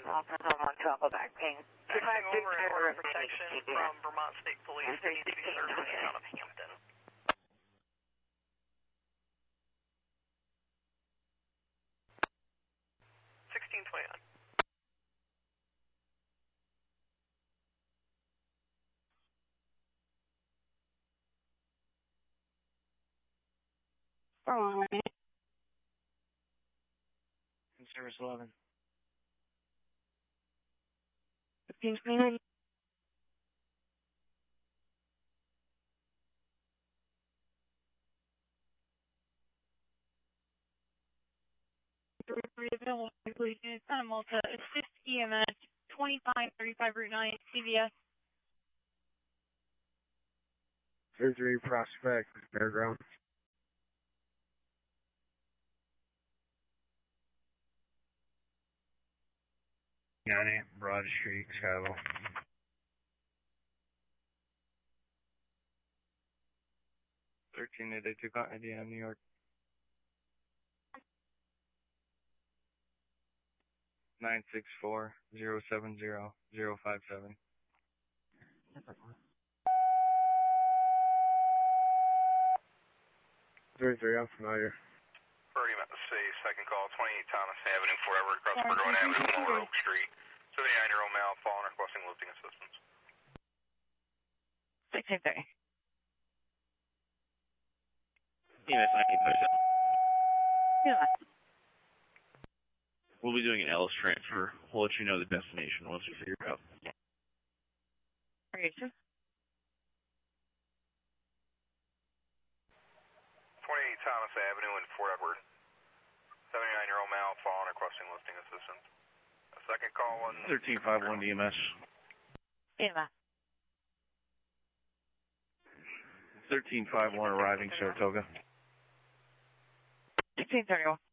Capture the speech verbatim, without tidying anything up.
officer on trouble back pain. Passing over an order of protection from Vermont State Police that needs to be served in the town of Hampton. sixteen twenty-nine. Oh, Service eleven. fifteen twenty-nine. Three available, please. Santa Malta, assist E M S, twenty-five thirty-five Route nine, C V S. Surgery Prospect, Fairgrounds. County, Broad Street, Chicago. thirteen eighty-two, Indiana, New York. nine six four, zero seven zero, zero five seven. three three, I'm familiar. Birdie met the city, second call, twenty-eight Thomas Avenue, Forever, across Burgoyne Avenue, Lower Oak Street. seventy-nine-year-old male, fallen, requesting lifting assistance. sixteen thirty. E M S nineteen thirty-seven. Yeah. We'll be doing an Ellis transfer. We'll let you know the destination once we figure it out. Are you sure? twenty-eight Thomas Avenue in Fort Edward. seventy-nine-year-old male, fallen, requesting lifting assistance. A second call was... thirteen five one E M S. Yeah. thirteen five one arriving, Saratoga. sixteen thirty-one.